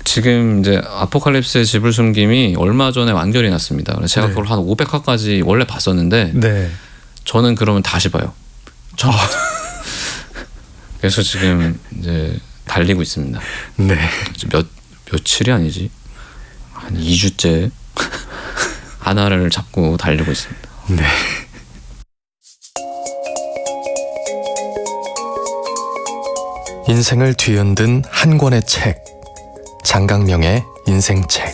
지금 이제 아포칼립스의 집을 숨김이 얼마 전에 완결이 났습니다. 그래서 제가 그걸 한 500화까지 원래 봤었는데 저는 그러면 다시 봐요. 그래서 지금 이제 달리고 있습니다. 며칠이 아니지 한 2주째 하나를 잡고 달리고 있습니다. 인생을 뒤흔든 한 권의 책, 장강명의 인생책.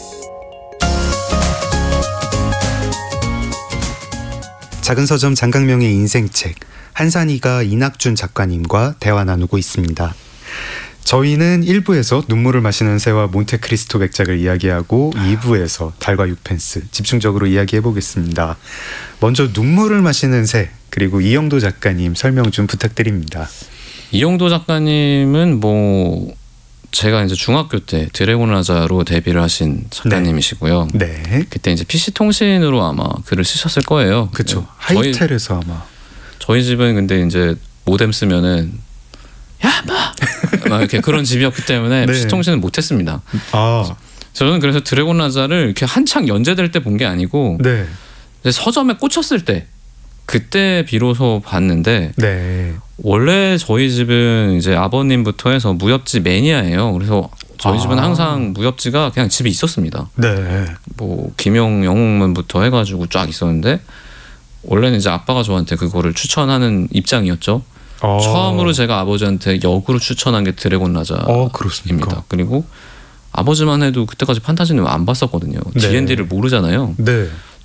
작은 서점 장강명의 인생책, 한산이가 이낙준 작가님과 대화 나누고 있습니다. 저희는 1부에서 눈물을 마시는 새와 몬테크리스토 백작을 이야기하고 2부에서 달과 육펜스 집중적으로 이야기해보겠습니다. 먼저 눈물을 마시는 새, 그리고 이영도 작가님 설명 좀 부탁드립니다. 이영도 작가님은 뭐 제가 이제 중학교 때 드래곤 라자로 데뷔를 하신 작가님이시고요. 그때 이제 PC통신으로 아마 글을 쓰셨을 거예요. 그렇죠. 하이텔에서 아마. 저희 집은 근데 이제 모뎀 쓰면은 야, 막 이렇게 그런 집이었기 때문에 PC통신은 못했습니다. 저는 그래서 드래곤 라자를 이렇게 한창 연재될 때 본 게 아니고 이제 서점에 꽂혔을 때 그때 비로소 봤는데 원래 저희 집은 이제 아버님부터 해서 무협지 매니아예요. 그래서 저희 집은 항상 무협지가 그냥 집에 있었습니다. 뭐 김용 영웅문부터 해가지고 쫙 있었는데 원래는 이제 아빠가 저한테 그거를 추천하는 입장이었죠. 처음으로 제가 아버지한테 역으로 추천한 게 드래곤 라자입니다. 그리고 아버지만 해도 그때까지 판타지는 안 봤었거든요. D&D를 모르잖아요. 근데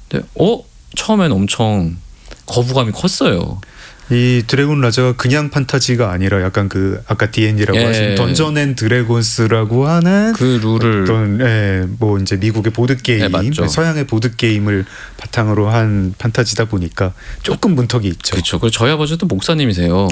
처음엔 엄청 거부감이 컸어요. 이 드래곤 라자가 그냥 판타지가 아니라 약간 그 아까 D&D라고 하신 던전 앤 드래곤스라고 하는 그 룰을 어떤 뭐 이제 미국의 보드 게임, 서양의 보드 게임을 바탕으로 한 판타지다 보니까 조금 문턱이 있죠. 그렇죠. 그리고 저희 아버지도 목사님이세요.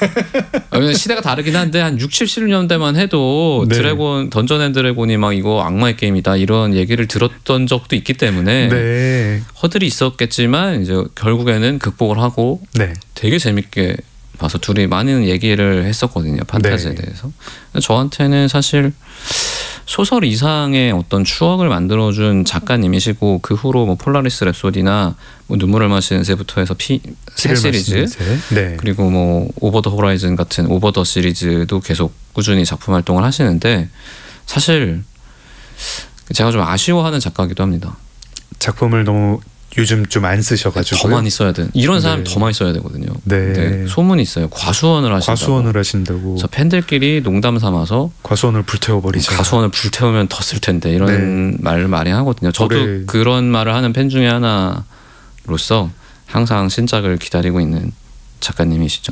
시대가 다르긴 한데 한 60, 70년대만 해도 드래곤 던전 앤 드래곤이 막 이거 악마의 게임이다 이런 얘기를 들었던 적도 있기 때문에 허들이 있었겠지만 이제 결국에는 극복을 하고 되게 재밌게 봐서 둘이 많은 얘기를 했었거든요. 판타지에 대해서. 저한테는 사실 소설 이상의 어떤 추억을 만들어준 작가님이시고 그 후로 뭐 폴라리스 랩소디나 뭐 눈물을 마시는 새부터 해서 새 시리즈 그리고 뭐 오버 더 호라이즌 같은 오버 더 시리즈도 계속 꾸준히 작품 활동을 하시는데 사실 제가 좀 아쉬워하는 작가이기도 합니다. 작품을 너무 요즘 좀 안 쓰셔가지고 더 많이 써야 돼. 이런 사람 더 많이 써야 되거든요. 근데 소문이 있어요. 과수원을 하신다고. 그래서 팬들끼리 농담 삼아서 과수원을 불태워버리자. 과수원을 불태우면 더 쓸 텐데 이런 말을 많이 하거든요. 저도 그런 말을 하는 팬 중에 하나로서 항상 신작을 기다리고 있는 작가님이시죠.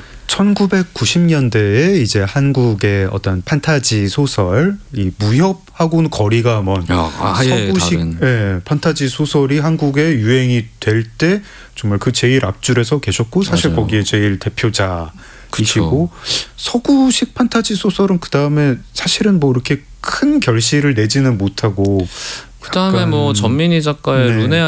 1990년대에 이제 한국의 어떤 판타지 소설, 이 무협하고는 거리가 먼 서구식 판타지 소설이 한국에 유행이 될 때 정말 그 제일 앞줄에서 계셨고 사실 거기에 제일 대표자이시고 서구식 판타지 소설은 그 다음에 사실은 뭐 이렇게 큰 결실을 내지는 못하고 그 다음에 뭐 전민희 작가의 룬의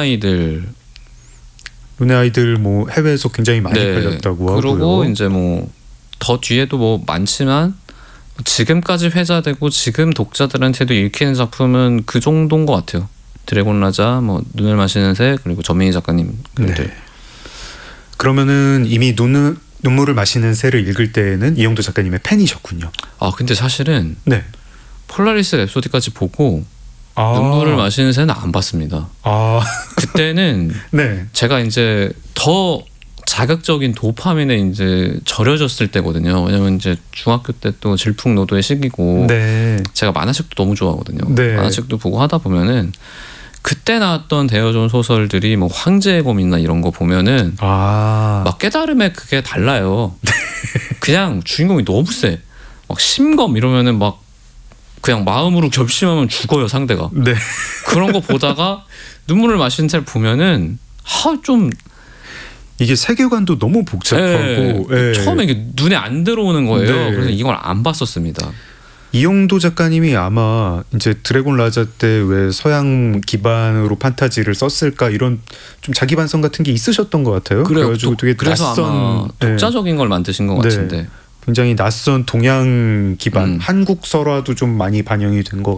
아이들 뭐 해외에서 굉장히 많이 팔렸다고 하고요. 그리고 이제 뭐 더 뒤에도 뭐 많지만 지금까지 회자되고 지금 독자들한테도 읽히는 작품은 그 정도인 것 같아요. 드래곤 라자, 뭐 눈을 마시는 새, 그리고 전민희 작가님 글들. 그러면은 이미 눈물을 마시는 새를 읽을 때는 이영도 작가님의 팬이셨군요. 근데 사실은 폴라리스 랩소디까지 보고 눈물을 마시는 새는 안 봤습니다. 그때는 제가 이제 더 자극적인 도파민에 이제 절여졌을 때거든요. 왜냐면 이제 중학교 때 또 질풍노도의 시기고 제가 만화책도 너무 좋아하거든요. 만화책도 보고 하다 보면은 그때 나왔던 대여존 소설들이 뭐 황제의 검이나 이런 거 보면은 막 깨달음에 그게 달라요. 그냥 주인공이 너무 세. 막 심검 이러면은 막 그냥 마음으로 결심하면 죽어요 상대가. 그런 거 보다가 눈물을 마시는 새를 보면은 좀 이게 세계관도 너무 복잡하고 처음에 이게 눈에 안 들어오는 거예요. 그래서 이걸 안 봤었습니다. 이영도 작가님이 아마 이제 드래곤 라자 때 왜 서양 기반으로 판타지를 썼을까 이런 좀 자기 반성 같은 게 있으셨던 것 같아요. 그래가지고 되게 그래서 낯선 아마 독자적인 걸 만드신 것 같은데 굉장히 낯선 동양 기반 한국 설화도 좀 많이 반영이 된 것